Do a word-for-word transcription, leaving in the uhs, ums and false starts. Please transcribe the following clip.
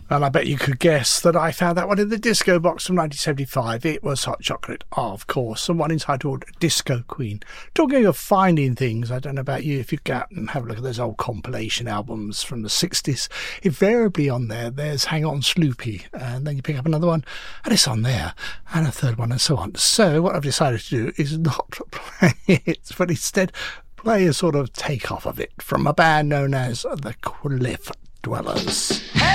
And I bet you could guess that I found that one in the disco box from nineteen seventy-five. It was Hot Chocolate, of course, and one entitled Disco Queen. Talking of finding things, I don't know about you, if you go out and have a look at those old compilation albums from the sixties, invariably on there, there's Hang On Sloopy, and then you pick up another one, and it's on there, and a third one, and so on. So what I've decided to do is not play it, but instead play a sort of takeoff of it from a band known as the Cliff Dwellers. Hey!